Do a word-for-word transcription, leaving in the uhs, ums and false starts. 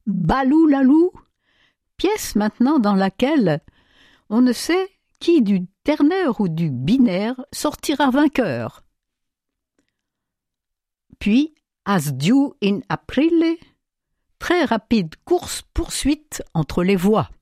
Balou Lalou, pièce maintenant dans laquelle on ne sait qui du ternaire ou du binaire sortira vainqueur. Puis, As Dew in Aprile, très rapide course-poursuite entre les voix.